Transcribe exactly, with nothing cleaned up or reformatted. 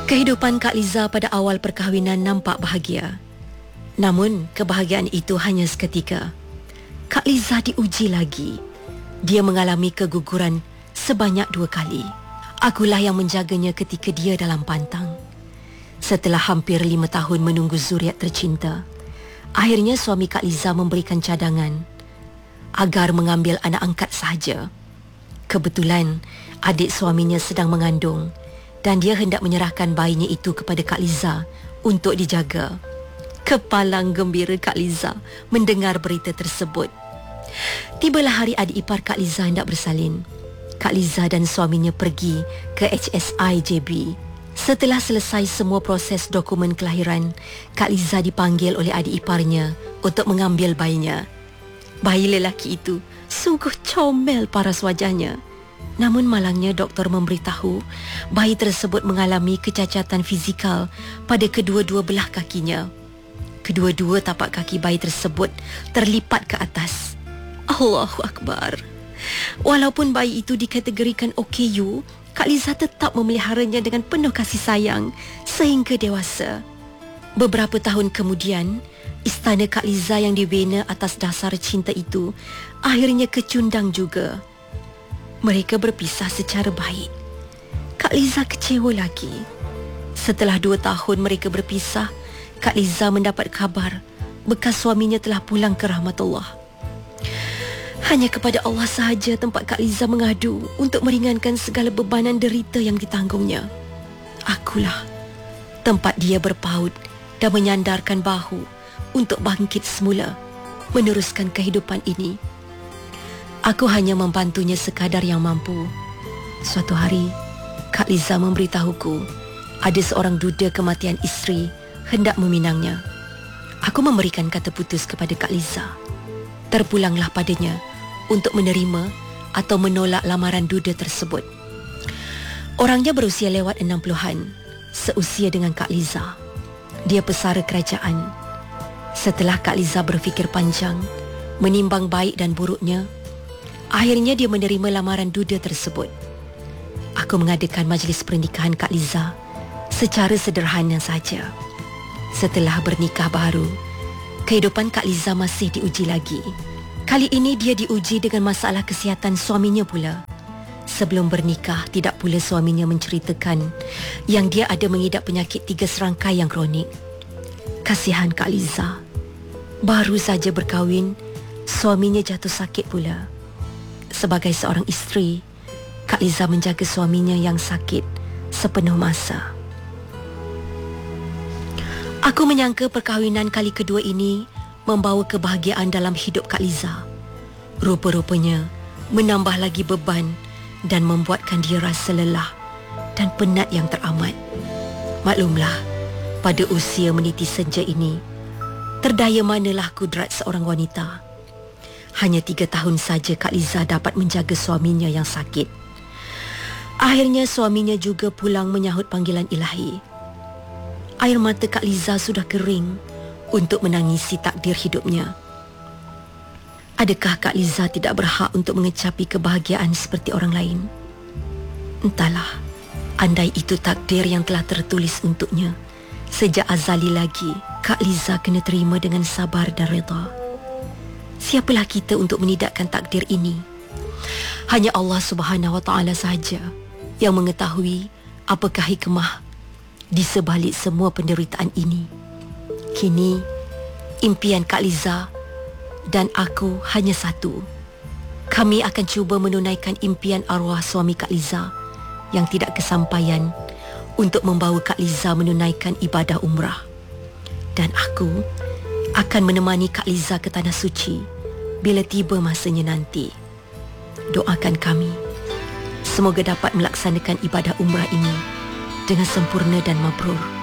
Kehidupan Kak Liza pada awal perkahwinan nampak bahagia. Namun, kebahagiaan itu hanya seketika. Kak Liza diuji lagi. Dia mengalami keguguran sebanyak dua kali. Akulah yang menjaganya ketika dia dalam pantang. Setelah hampir lima tahun menunggu zuriat tercinta, akhirnya suami Kak Liza memberikan cadangan agar mengambil anak angkat sahaja. Kebetulan, adik suaminya sedang mengandung dan dia hendak menyerahkan bayinya itu kepada Kak Liza untuk dijaga. Kepalang gembira Kak Liza mendengar berita tersebut. Tibalah hari adik ipar Kak Liza hendak bersalin. Kak Liza dan suaminya pergi ke H S I J B. Setelah selesai semua proses dokumen kelahiran, Kak Liza dipanggil oleh adik iparnya untuk mengambil bayinya. Bayi lelaki itu sungguh comel paras wajahnya. Namun malangnya doktor memberitahu bayi tersebut mengalami kecacatan fizikal pada kedua-dua belah kakinya. Kedua-dua tapak kaki bayi tersebut terlipat ke atas. Allahu Akbar. Walaupun bayi itu dikategorikan O K U, Kak Liza tetap memeliharanya dengan penuh kasih sayang sehingga dewasa. Beberapa tahun kemudian, istana Kak Liza yang dibina atas dasar cinta itu akhirnya kecundang juga. Mereka berpisah secara baik. Kak Liza kecewa lagi. Setelah dua tahun mereka berpisah, Kak Liza mendapat kabar bekas suaminya telah pulang ke rahmatullah. Hanya kepada Allah sahaja tempat Kak Liza mengadu untuk meringankan segala bebanan derita yang ditanggungnya. Akulah tempat dia berpaut dan menyandarkan bahu untuk bangkit semula, meneruskan kehidupan ini. Aku hanya membantunya sekadar yang mampu. Suatu hari, Kak Liza memberitahuku ada seorang duda kematian isteri hendak meminangnya. Aku memberikan kata putus kepada Kak Liza. Terpulanglah padanya untuk menerima atau menolak lamaran duda tersebut. Orangnya berusia lewat enam puluhan, seusia dengan Kak Liza. Dia pesara kerajaan. Setelah Kak Liza berfikir panjang, menimbang baik dan buruknya, akhirnya dia menerima lamaran duda tersebut. Aku mengadakan majlis pernikahan Kak Liza secara sederhana saja. Setelah bernikah baru, kehidupan Kak Liza masih diuji lagi. Kali ini dia diuji dengan masalah kesihatan suaminya pula. Sebelum bernikah, tidak pula suaminya menceritakan yang dia ada mengidap penyakit tiga serangkai yang kronik. Kasihan Kak Liza. Baru saja berkahwin, suaminya jatuh sakit pula. Sebagai seorang isteri, Kak Liza menjaga suaminya yang sakit sepenuh masa. Aku menyangka perkahwinan kali kedua ini membawa kebahagiaan dalam hidup Kak Liza. Rupa-rupanya menambah lagi beban dan membuatkan dia rasa lelah dan penat yang teramat. Maklumlah, pada usia meniti senja ini, terdaya manalah kudrat seorang wanita. Hanya tiga tahun saja Kak Liza dapat menjaga suaminya yang sakit. Akhirnya suaminya juga pulang menyahut panggilan ilahi. Air mata Kak Liza sudah kering untuk menangisi takdir hidupnya. Adakah Kak Liza tidak berhak untuk mengecapi kebahagiaan seperti orang lain? Entahlah, andai itu takdir yang telah tertulis untuknya. Sejak azali lagi, Kak Liza kena terima dengan sabar dan reda. Siapalah kita untuk menidakkan takdir ini? Hanya Allah Subhanahu Wa Taala sahaja yang mengetahui apakah hikmah di sebalik semua penderitaan ini. Kini, impian Kak Liza dan aku hanya satu. Kami akan cuba menunaikan impian arwah suami Kak Liza yang tidak kesampaian untuk membawa Kak Liza menunaikan ibadah umrah. Dan aku akan menemani Kak Liza ke Tanah Suci bila tiba masanya nanti. Doakan kami, semoga dapat melaksanakan ibadah umrah ini dengan sempurna dan mabrur.